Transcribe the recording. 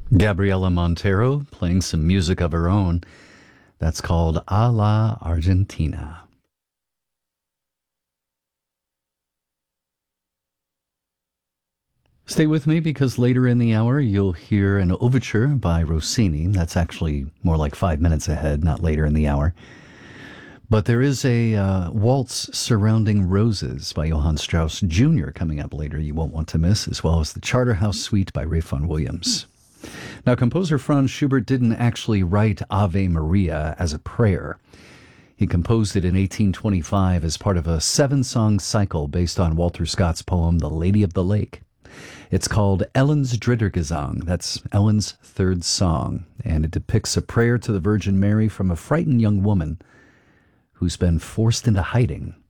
Gabriela Montero playing some music of her own. That's called A la Argentina. Stay with me because later in the hour you'll hear an overture by Rossini. That's actually more like 5 minutes ahead, not later in the hour. But there is a waltz surrounding roses by Johann Strauss Jr. coming up later you won't want to miss, as well as the Charterhouse Suite by Ralph Vaughan Williams. Now, composer Franz Schubert didn't actually write Ave Maria as a prayer. He composed it in 1825 as part of a 7-song cycle based on Walter Scott's poem The Lady of the Lake. It's called Ellen's Dritter-Gesang. That's Ellen's third song, and it depicts a prayer to the Virgin Mary from a frightened young woman who's been forced into hiding